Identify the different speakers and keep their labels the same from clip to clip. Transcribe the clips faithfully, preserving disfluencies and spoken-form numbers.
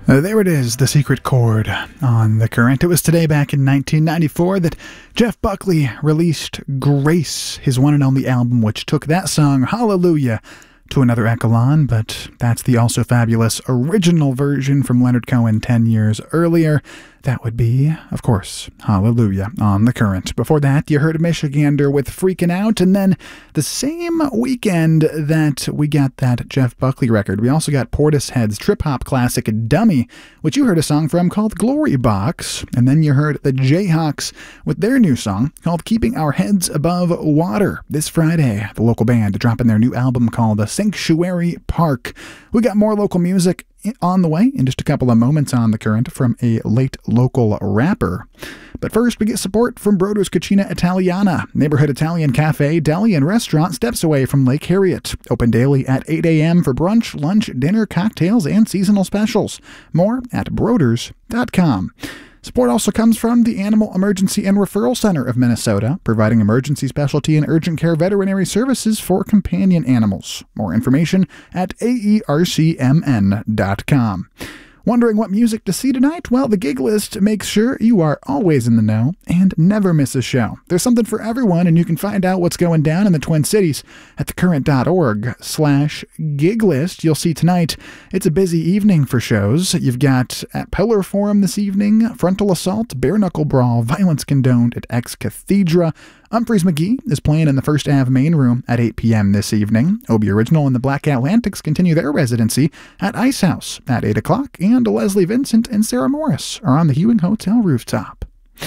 Speaker 1: Uh, there it is, The Secret Chord on The Current. It was today back in nineteen ninety-four that Jeff Buckley released Grace, his one and only album, which took that song, Hallelujah, to another echelon, but that's the also fabulous original version from Leonard Cohen ten years earlier. That would be, of course, Hallelujah on The Current. Before that, you heard Michigander with Freakin' Out, and then the same weekend that we got that Jeff Buckley record, we also got Portishead's trip-hop classic Dummy, which you heard a song from called Glory Box, and then you heard the Jayhawks with their new song called Keeping Our Heads Above Water. This Friday, the local band dropping their new album called Sanctuary Park. We got more local music on the way in just a couple of moments on The Current from a late local rapper. But first, we get support from Broder's Cucina Italiana, neighborhood Italian cafe, deli, and restaurant steps away from Lake Harriet. Open daily at eight a.m. for brunch, lunch, dinner, cocktails, and seasonal specials. More at broders dot com. Support also comes from the Animal Emergency and Referral Center of Minnesota, providing emergency specialty and urgent care veterinary services for companion animals. More information at A E R C M N dot com. Wondering what music to see tonight? Well, the Gig List makes sure you are always in the know and never miss a show. There's something for everyone, and you can find out what's going down in the Twin Cities at thecurrent.org slash gig list. You'll see tonight it's a busy evening for shows. You've got at Pillar Forum this evening, Frontal Assault, Bare Knuckle Brawl, Violence Condoned at Ex Cathedra. Humphreys McGee is playing in the First Ave main room at eight p.m. this evening. Obie Original and the Black Atlantics continue their residency at Ice House at eight o'clock, and Leslie Vincent and Sarah Morris are on the Hewing Hotel rooftop.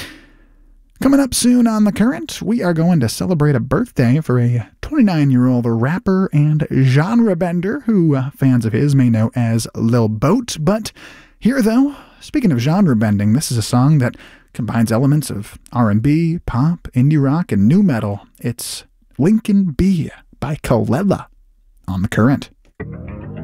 Speaker 1: Coming up soon on The Current, we are going to celebrate a birthday for a twenty-nine-year-old rapper and genre bender who uh, fans of his may know as Lil Boat. But here, though, speaking of genre bending, this is a song that combines elements of R and B, pop, indie rock, and nu metal. It's Lincoln B by Kalela on The Current.